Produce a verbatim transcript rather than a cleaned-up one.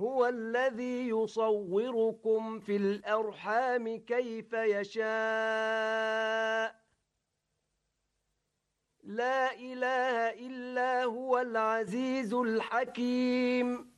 هو الذي يصوركم في الأرحام كيف يشاء لا إله إلا هو العزيز الحكيم